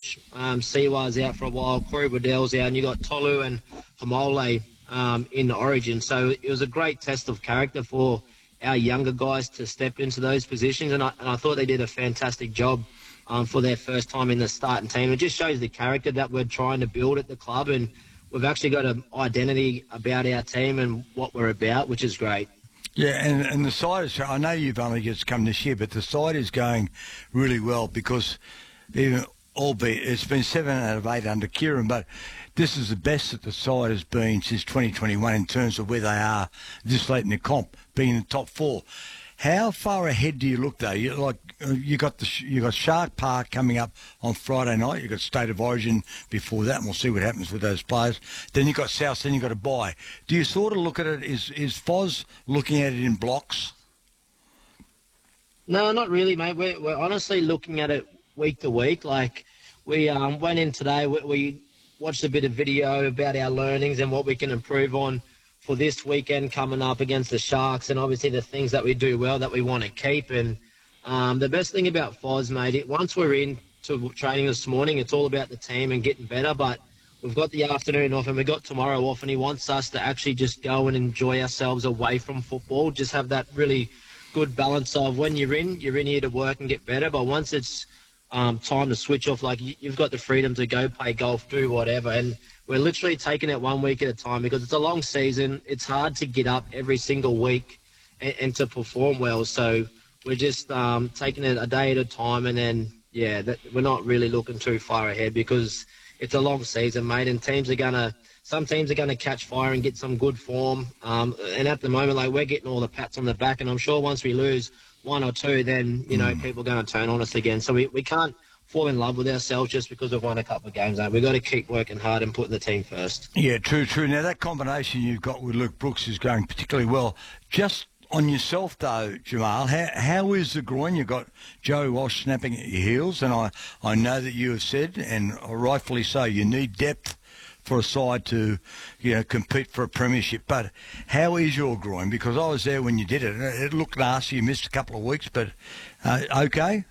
bench. Siwa's out for a while. Corey Waddell's out, and you got Tolu and Hamole in the Origin. So it was a great test of character for our younger guys to step into those positions, and I thought they did a fantastic job for their first time in the starting team. It just shows the character that we're trying to build at the club, and we've actually got an identity about our team and what we're about, which is great. Yeah, and the side is, I know you've only just come this year, but the side is going really well because albeit it's been 7 out of 8 under Kieran, but this is the best that the side has been since 2021 in terms of where they are this late in the comp, being in the top 4. How far ahead do you look though? You got Shark Park coming up on Friday night. You got State of Origin before that, and we'll see what happens with those players. Then you got South. Then you got a bye. Do you sort of look at it? Is Foz looking at it in blocks? No, not really, mate. We're honestly looking at it week to week. Like we went in today. We watched a bit of video about our learnings and what we can improve on for this weekend coming up against the Sharks, and obviously the things that we do well that we want to keep. And the best thing about Foz, mate, once we're into training this morning, it's all about the team and getting better. But we've got the afternoon off and we've got tomorrow off, and he wants us to actually just go and enjoy ourselves away from football. Just have that really good balance of when you're in here to work and get better. But once it's time to switch off, like you've got the freedom to go play golf, do whatever. And we're literally taking it 1 week at a time because it's a long season. It's hard to get up every single week and to perform well. So we're just taking it a day at a time. And then, we're not really looking too far ahead because it's a long season, mate. And some teams are going to catch fire and get some good form. And at the moment, like, we're getting all the pats on the back. And I'm sure once we lose 1 or 2, then, people are going to turn on us again. So we can't fall in love with ourselves just because we've won a couple of games, mate. We've got to keep working hard and putting the team first. Yeah, true. Now, that combination you've got with Luke Brooks is going particularly well. Just on yourself, though, Jamal, how is the groin? You've got Joe Walsh snapping at your heels, and I know that you have said, and rightfully so, you need depth for a side to, compete for a premiership. But how is your groin? Because I was there when you did it. It looked nasty. You missed a couple of weeks, but okay?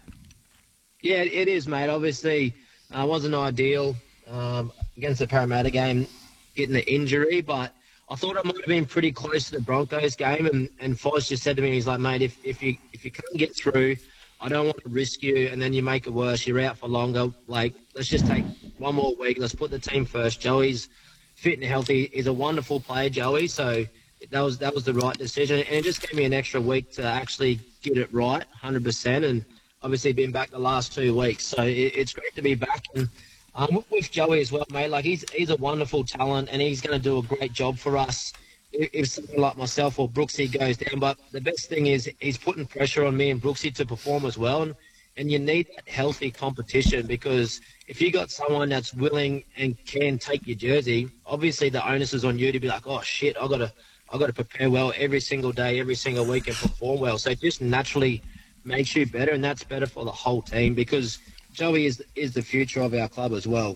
Yeah, it is, mate. Obviously, it wasn't ideal against the Parramatta game, getting the injury, but I thought I might have been pretty close to the Broncos game, and Foz just said to me, he's like, mate, if you can't get through, I don't want to risk you, and then you make it worse, you're out for longer. Like, let's just take 1 more week. Let's put the team first. Joey's fit and healthy. He's a wonderful player, Joey, so that was the right decision, and it just gave me an extra week to actually get it right, 100%, and obviously been back the last 2 weeks, so it's great to be back. And with Joey as well, mate, like he's a wonderful talent, and he's going to do a great job for us if someone like myself or Brooksy goes down. But the best thing is he's putting pressure on me and Brooksy to perform as well, and you need that healthy competition, because if you got someone that's willing and can take your jersey, obviously the onus is on you to be like, oh shit, I got to prepare well every single day, every single week, and perform well. So it just naturally makes you better, and that's better for the whole team, because Joey is the future of our club as well.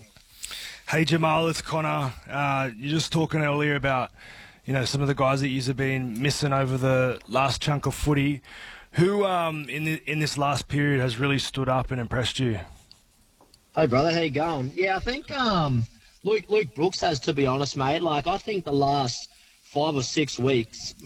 Hey Jamal, it's Connor. You're just talking earlier about some of the guys that you've been missing over the last chunk of footy. Who in this last period has really stood up and impressed you? Hey brother, how you going? Yeah, I think Luke Brooks has, to be honest, mate. Like, I think the last 5 or 6 weeks,